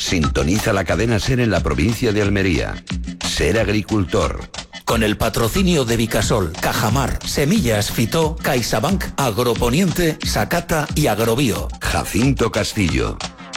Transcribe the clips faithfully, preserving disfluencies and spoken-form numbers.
Sintoniza la cadena SER en la provincia de Almería. Ser agricultor. Con el patrocinio de Vicasol, Cajamar, Semillas Fitó, CaixaBank, Agroponiente, Sacata y Agrobio. Jacinto Castillo.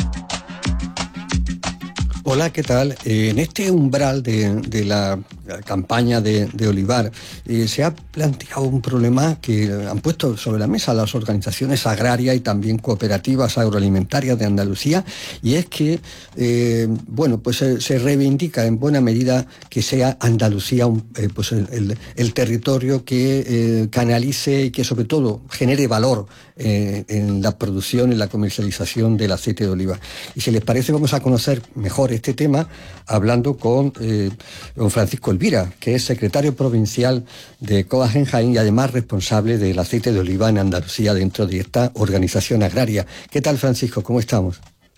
Hola, ¿qué tal? Eh, en este umbral de, de la campaña de, de olivar eh, se ha planteado un problema que han puesto sobre la mesa las organizaciones agrarias y también cooperativas agroalimentarias de Andalucía, y es que, eh, bueno, pues se, se reivindica en buena medida que sea Andalucía un, eh, pues el, el, el territorio que eh, canalice y que sobre todo genere valor eh, en la producción y la comercialización del aceite de oliva. Y si les parece, vamos a conocer mejor este tema hablando con eh, don Francisco Elvira, que es secretario provincial de COAG en Jaén y además responsable del aceite de oliva en Andalucía dentro de esta organización agraria. ¿Qué tal, Francisco? ¿Cómo estamos?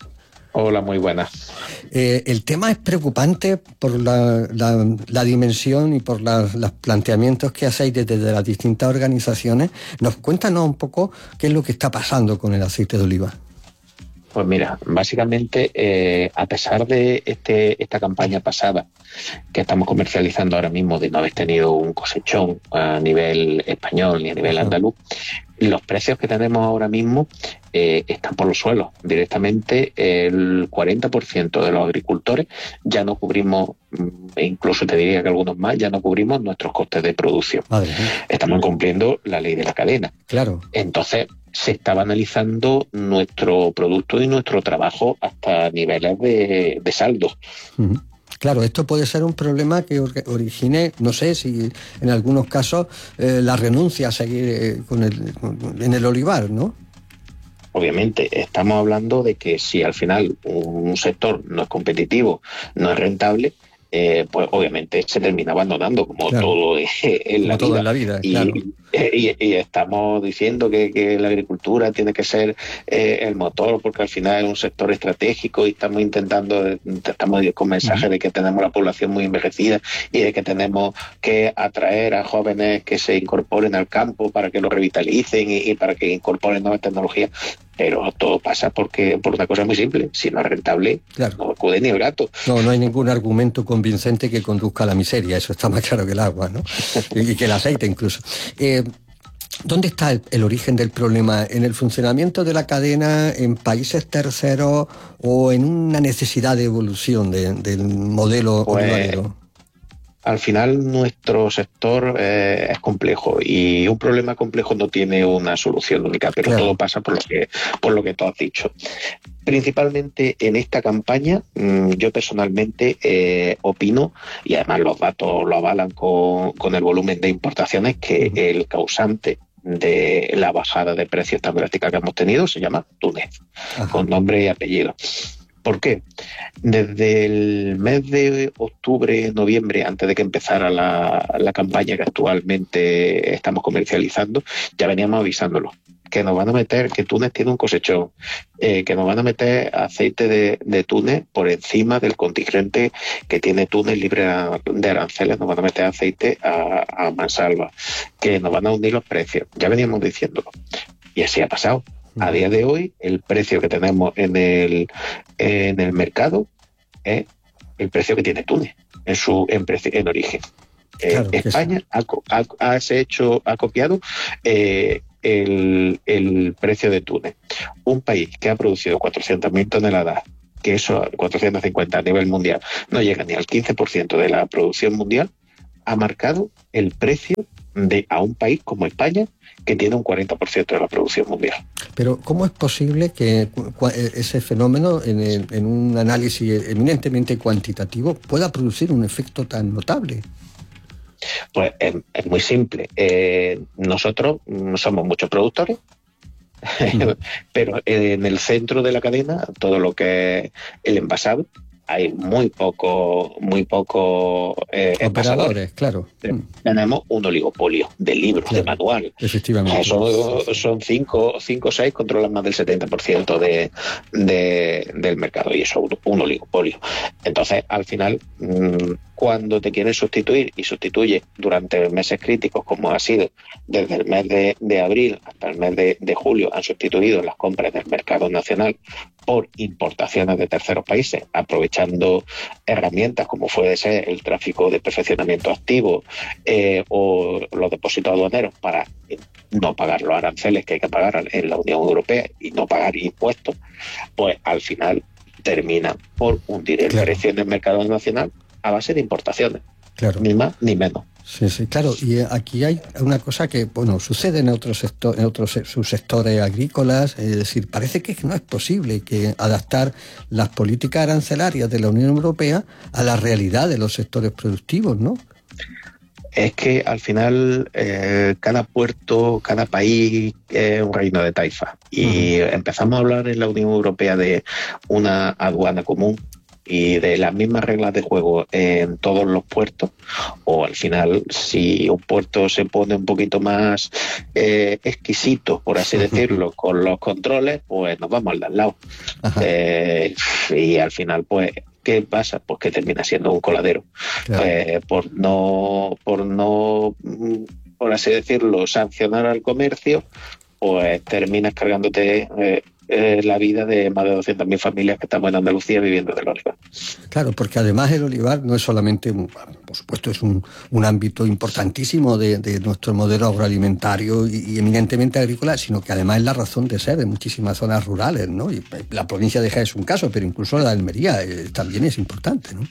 Hola, muy buenas. Eh, el tema es preocupante por la, la, la dimensión y por la, los planteamientos que hacéis desde, desde las distintas organizaciones. Nos cuéntanos un poco qué es lo que está pasando con el aceite de oliva. Pues mira, básicamente, eh, a pesar de este, esta campaña pasada que estamos comercializando ahora mismo, de no haber tenido un cosechón a nivel español ni a nivel andaluz, los precios que tenemos ahora mismo eh, están por los suelos. Directamente el cuarenta por ciento de los agricultores ya no cubrimos, e incluso te diría que algunos más, ya no cubrimos nuestros costes de producción. Madre mía. Estamos incumpliendo la ley de la cadena. Claro. Entonces, se estaba analizando nuestro producto y nuestro trabajo hasta niveles de, de saldo. Uh-huh. Claro, esto puede ser un problema que origine, no sé si en algunos casos, eh, la renuncia a seguir eh, con el, con, en el olivar, ¿no? Obviamente, estamos hablando de que si al final un sector no es competitivo, no es rentable, Eh, pues obviamente se termina abandonando, como claro. todo en la como vida. Todo en la vida y, claro. y, y estamos diciendo que, que la agricultura tiene que ser eh, el motor, porque al final es un sector estratégico y estamos intentando, estamos con mensajes uh-huh. de que tenemos la población muy envejecida y de que tenemos que atraer a jóvenes que se incorporen al campo para que lo revitalicen y, y para que incorporen nuevas tecnologías. Pero todo pasa porque por una cosa muy simple: si no es rentable, claro. no acude ni el gato. No, no hay ningún argumento convincente que conduzca a la miseria, eso está más claro que el agua, ¿no? Y que el aceite incluso. Eh, ¿Dónde está el, el origen del problema? ¿En el funcionamiento de la cadena, en países terceros o en una necesidad de evolución de, del modelo pues, olivarero? Al final nuestro sector eh, es complejo y un problema complejo no tiene una solución única, pero claro. todo pasa por lo que por lo que tú has dicho. Principalmente en esta campaña, mmm, yo personalmente eh, opino, y además los datos lo avalan con, con el volumen de importaciones, que uh-huh. el causante de la bajada de precios tan drástica que hemos tenido se llama Túnez, uh-huh. con nombre y apellido. ¿Por qué? Desde el mes de octubre, noviembre, antes de que empezara la, la campaña que actualmente estamos comercializando, ya veníamos avisándolo, que nos van a meter, que Túnez tiene un cosechón, eh, que nos van a meter aceite de, de Túnez por encima del contingente que tiene Túnez libre de aranceles, nos van a meter aceite a, a mansalva, que nos van a hundir los precios. Ya veníamos diciéndolo. Y así ha pasado. A día de hoy, el precio que tenemos en el, en el mercado es el precio que tiene Túnez en su en, precio, en origen. Claro, eh, España ha, ha, ha, se hecho, ha copiado eh, el, el precio de Túnez. Un país que ha producido cuatrocientas mil toneladas, que eso, cuatrocientas cincuenta a nivel mundial, no llega ni al quince por ciento de la producción mundial, ha marcado el precio de a un país como España, que tiene un cuarenta por ciento de la producción mundial. Pero ¿cómo es posible que ese fenómeno, en, el, en un análisis eminentemente cuantitativo, pueda producir un efecto tan notable? Pues es, es muy simple. Eh, nosotros somos muchos productores, mm. pero en el centro de la cadena, todo lo que es el envasado, hay muy poco, muy poco eh, operadores, claro. Tenemos un oligopolio de libros, claro, de manual. Efectivamente. Eso son cinco o seis, controlan más del setenta por ciento de, de, del mercado, y eso es un oligopolio. Entonces, al final, mmm, cuando te quieren sustituir y sustituye durante meses críticos, como ha sido desde el mes de, de abril hasta el mes de, de julio, han sustituido las compras del mercado nacional por importaciones de terceros países, aprovechando herramientas como puede ser el tráfico de perfeccionamiento activo eh, o los depósitos aduaneros para no pagar los aranceles que hay que pagar en la Unión Europea y no pagar impuestos, pues al final termina por hundir el claro. precio en el mercado nacional a base de importaciones, claro. ni más ni menos. Sí, sí, claro. Y aquí hay una cosa que, bueno, sucede en otros sectores, en otros subsectores agrícolas. Es decir, parece que no es posible que adaptar las políticas arancelarias de la Unión Europea a la realidad de los sectores productivos, ¿no? Es que al final eh, cada puerto, cada país es un reino de taifa. Y uh-huh. empezamos a hablar en la Unión Europea de una aduana común y de las mismas reglas de juego en todos los puertos, o al final si un puerto se pone un poquito más eh, exquisito, por así decirlo, con los controles, pues nos vamos al de al lado. Eh, y al final pues ¿qué pasa? Pues que termina siendo un coladero. Claro. Eh, por no por no por así decirlo sancionar al comercio, pues terminas cargándote eh, Eh, la vida de más de doscientas mil familias que estamos en Andalucía viviendo del olivar. Claro, porque además el olivar no es solamente, un, por supuesto, es un, un ámbito importantísimo de, de nuestro modelo agroalimentario y, y eminentemente agrícola, sino que además es la razón de ser de muchísimas zonas rurales, ¿no? Y la provincia de Jaén es un caso, pero incluso la de Almería eh, también es importante, ¿no?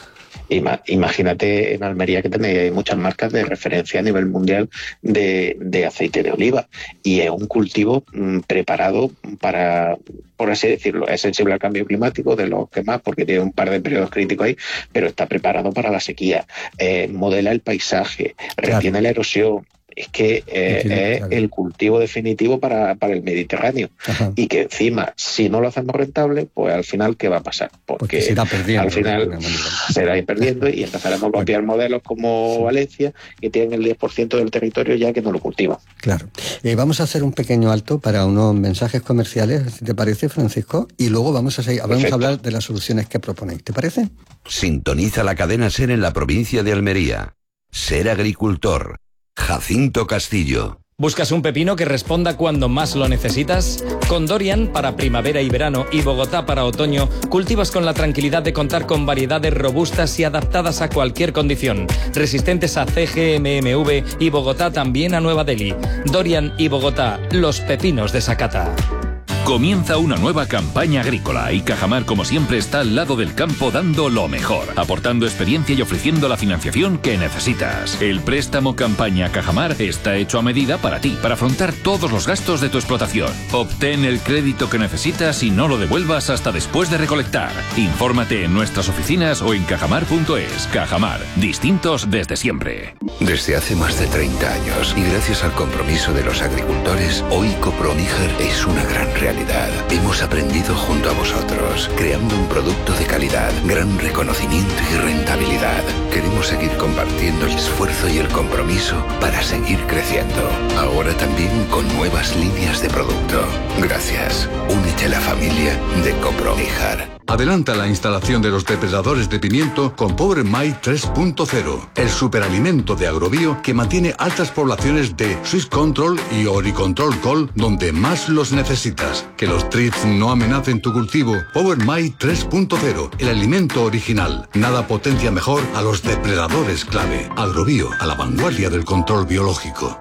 Imagínate en Almería que tenéis muchas marcas de referencia a nivel mundial de, de aceite de oliva, y es un cultivo mmm, preparado para, por así decirlo, es sensible al cambio climático de los que más, porque tiene un par de periodos críticos ahí, pero está preparado para la sequía, eh, modela el paisaje, claro. retiene la erosión. Es que eh, es claro. el cultivo definitivo para, para el Mediterráneo. Ajá. Y que encima, si no lo hacemos rentable, pues al final, ¿qué va a pasar? Porque, Porque se irá perdiendo, al final se irá perdiendo y empezaremos a copiar modelos como sí. Valencia, que tienen el diez por ciento del territorio ya que no lo cultivan. Claro. Eh, vamos a hacer un pequeño alto para unos mensajes comerciales, ¿te parece, Francisco? Y luego vamos a, seguir, vamos a hablar de las soluciones que proponéis, ¿te parece? Sintoniza la cadena SER en la provincia de Almería. Ser agricultor. Jacinto Castillo. ¿Buscas un pepino que responda cuando más lo necesitas? Con Dorian para primavera y verano y Bogotá para otoño, cultivas con la tranquilidad de contar con variedades robustas y adaptadas a cualquier condición, resistentes a C G M M V y Bogotá también a Nueva Delhi. Dorian y Bogotá, los pepinos de Sakata. Comienza una nueva campaña agrícola y Cajamar, como siempre, está al lado del campo dando lo mejor, aportando experiencia y ofreciendo la financiación que necesitas. El préstamo campaña Cajamar está hecho a medida para ti, para afrontar todos los gastos de tu explotación. Obtén el crédito que necesitas y no lo devuelvas hasta después de recolectar. Infórmate en nuestras oficinas o en cajamar punto es. Cajamar, distintos desde siempre. Desde hace más de treinta años y gracias al compromiso de los agricultores, hoy Coproníger es una gran realidad. Hemos aprendido junto a vosotros, creando un producto de calidad, gran reconocimiento y rentabilidad. Queremos seguir compartiendo el esfuerzo y el compromiso para seguir creciendo. Ahora también con nuevas líneas de producto. Gracias. Únete a la familia de Coproníger. Adelanta la instalación de los depredadores de pimiento con Power My tres punto cero, el superalimento de Agrobio que mantiene altas poblaciones de Swiss Control y Oricontrol Col donde más los necesitas. Que los thrips no amenacen tu cultivo. Power My tres punto cero, el alimento original. Nada potencia mejor a los depredadores clave. Agrobio, a la vanguardia del control biológico.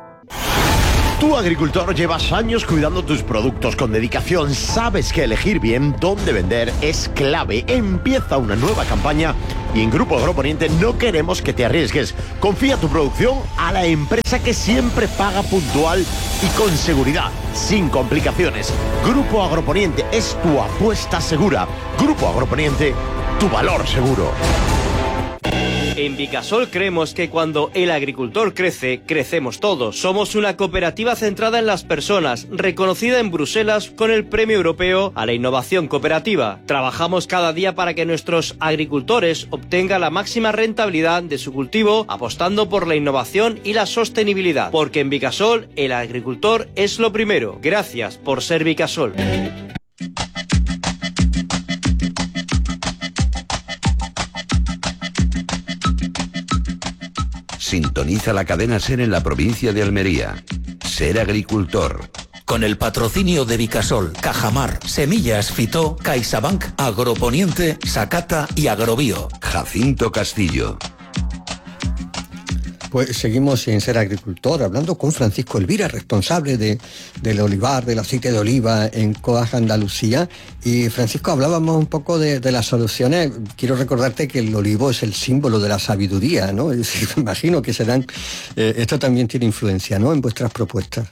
Tú, agricultor, llevas años cuidando tus productos con dedicación. Sabes que elegir bien dónde vender es clave. Empieza una nueva campaña y en Grupo Agroponiente no queremos que te arriesgues. Confía tu producción a la empresa que siempre paga puntual y con seguridad, sin complicaciones. Grupo Agroponiente es tu apuesta segura. Grupo Agroponiente, tu valor seguro. En Vicasol creemos que cuando el agricultor crece, crecemos todos. Somos una cooperativa centrada en las personas, reconocida en Bruselas con el Premio Europeo a la Innovación Cooperativa. Trabajamos cada día para que nuestros agricultores obtengan la máxima rentabilidad de su cultivo, apostando por la innovación y la sostenibilidad. Porque en Vicasol, el agricultor es lo primero. Gracias por ser Vicasol. Sintoniza la cadena SER en la provincia de Almería. Ser agricultor. Con el patrocinio de Vicasol, Cajamar, Semillas Fitó, CaixaBank, Agroponiente, Sakata y Agrobio. Jacinto Castillo. Pues seguimos en Ser Agricultor, hablando con Francisco Elvira, responsable de, del olivar, del aceite de oliva en Coag Andalucía. Y Francisco, hablábamos un poco de, de las soluciones. Quiero recordarte que el olivo es el símbolo de la sabiduría, ¿no? Es decir, me imagino que serán, eh, esto también tiene influencia, ¿no?, en vuestras propuestas.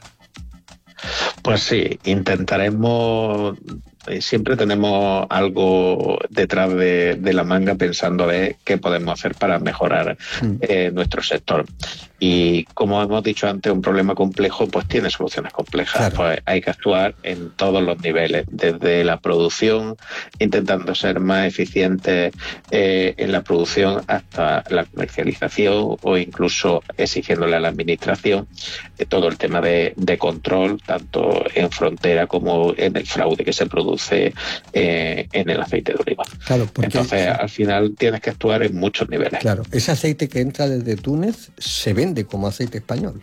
Pues sí, intentaremos, siempre tenemos algo detrás de, de la manga pensando a ver qué podemos hacer para mejorar eh, nuestro sector. Y como hemos dicho antes, un problema complejo pues tiene soluciones complejas. Claro. Pues hay que actuar en todos los niveles, desde la producción, intentando ser más eficientes eh, en la producción, hasta la comercialización, o incluso exigiéndole a la administración eh, todo el tema de, de control, tanto en frontera como en el fraude que se produce eh, en el aceite de oliva. Claro, porque entonces al final tienes que actuar en muchos niveles. Claro, ese aceite que entra desde Túnez se vende como aceite español.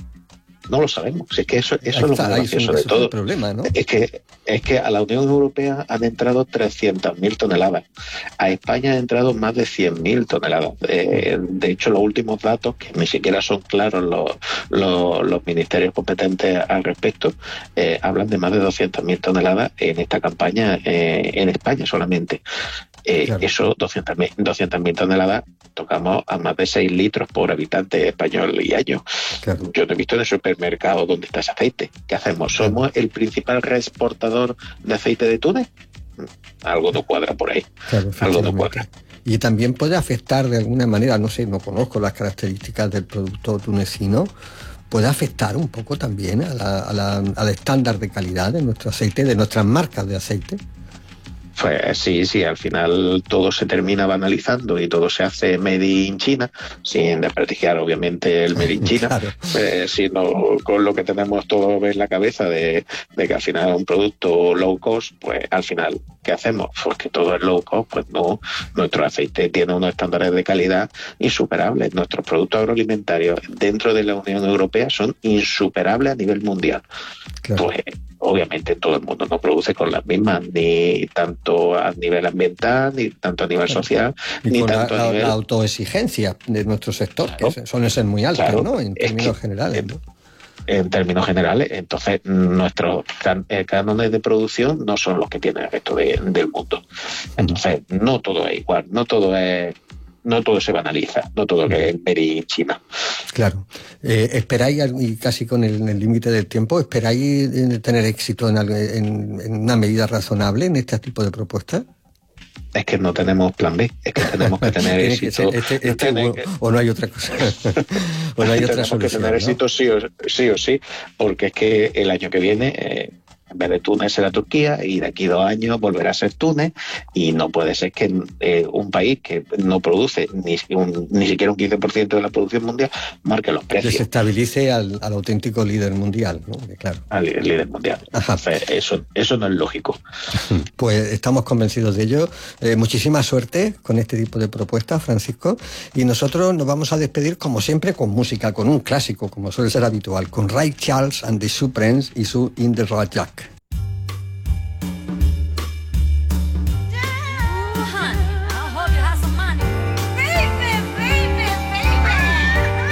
No lo sabemos, es que eso, eso es lo más gracioso de todo. Problema, ¿no? Es que, es que a la Unión Europea han entrado trescientas mil toneladas, a España han entrado más de cien mil toneladas. Eh, de hecho, los últimos datos, que ni siquiera son claros los, los, los ministerios competentes al respecto, eh, hablan de más de doscientas mil toneladas en esta campaña eh, en España solamente. Eh, claro. Eso, doscientas mil toneladas, tocamos a más de seis litros por habitante español y año. Claro. Yo no he visto en el supermercado dónde está ese aceite. ¿Qué hacemos? ¿Somos el principal reexportador de aceite de Túnez? Algo no cuadra por ahí. Claro, algo no cuadra. Y también puede afectar de alguna manera, no sé, no conozco las características del producto tunecino, puede afectar un poco también a la, a la, al estándar de calidad de nuestro aceite, de nuestras marcas de aceite. Pues sí, sí, al final todo se termina banalizando y todo se hace made in China, sin desprestigiar obviamente el made in China, claro. eh, sino con lo que tenemos todos en la cabeza de, de que al final es un producto low cost. Pues al final, ¿qué hacemos? Pues que todo es low cost, pues no, nuestro aceite tiene unos estándares de calidad insuperables. Nuestros productos agroalimentarios dentro de la Unión Europea son insuperables a nivel mundial. Claro. Pues obviamente todo el mundo no produce con las mismas, ni tanto a nivel ambiental, ni tanto a nivel social, y ni con tanto la, a nivel... la autoexigencia de nuestro sector, claro, que suelen ser muy altas, claro, ¿no?, en términos que, generales, ¿no? En términos generales, entonces nuestros can, eh, cánones de producción no son los que tiene el resto de, del mundo. Entonces no todo es igual, no todo es... No todo se banaliza, no todo que es made in China. Claro. Eh, ¿Esperáis, y casi con el límite del tiempo, esperáis tener éxito en, en, en una medida razonable en este tipo de propuestas? Es que no tenemos plan B, es que tenemos que tener éxito. Que este, este, o, o no hay otra cosa. O no hay otra tenemos solución, que tener ¿no? éxito sí o, sí o sí, porque es que el año que viene... Eh, en vez de Túnez será Turquía, y de aquí dos años volverá a ser Túnez, y no puede ser que eh, un país que no produce ni, un, ni siquiera un quince por ciento de la producción mundial marque los precios. Desestabilice al, al auténtico líder mundial, ¿no? Claro. Al líder mundial. Entonces, eso, eso no es lógico. Pues estamos convencidos de ello. Eh, muchísima suerte con este tipo de propuestas, Francisco, y nosotros nos vamos a despedir como siempre con música, con un clásico, como suele ser habitual, con Ray Charles and the Supremes y su In the Road Jack.